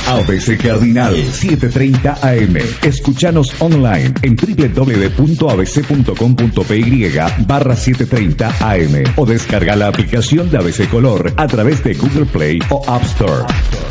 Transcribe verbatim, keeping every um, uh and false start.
A B C Cardinal setecientos treinta A M. Escúchanos online en w w w punto a b c punto com punto p y barra setecientos treinta A M o descarga la aplicación de A B C Color a través de Google Play o App Store.